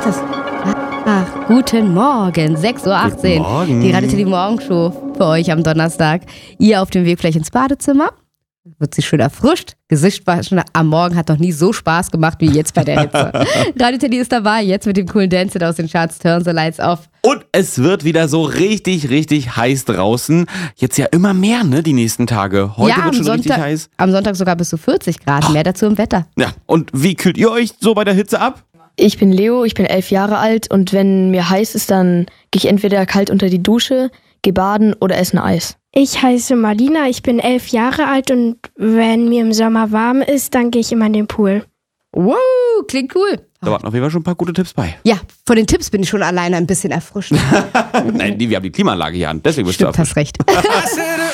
das? Ach, guten Morgen, 6:18 Uhr. Morgen. Die Radio Teddy Morgenshow für euch am Donnerstag. Ihr auf dem Weg vielleicht ins Badezimmer. Wird sie schön erfrischt. Gesicht waschen am Morgen hat noch nie so Spaß gemacht wie jetzt bei der Hitze. Radio Teddy ist dabei, jetzt mit dem coolen Dance aus den Charts Turn the Lights Off. Und es wird wieder so richtig, richtig heiß draußen. Jetzt ja immer mehr, ne, die nächsten Tage. Heute wird schon richtig heiß. Am Sonntag sogar bis zu 40 Grad. Mehr dazu im Wetter. Ja, und wie kühlt ihr euch so bei der Hitze ab? Ich bin Leo, ich bin 11 Jahre alt und wenn mir heiß ist, dann gehe ich entweder kalt unter die Dusche, gehe baden oder esse ein Eis. Ich heiße Marlina, ich bin 11 Jahre alt und wenn mir im Sommer warm ist, dann gehe ich immer in den Pool. Wow, klingt cool. Da waren auf jeden Fall schon ein paar gute Tipps bei. Ja, von den Tipps bin ich schon alleine ein bisschen erfrischt. Nein, wir haben die Klimaanlage hier an, deswegen bist du Stimmt, hast recht.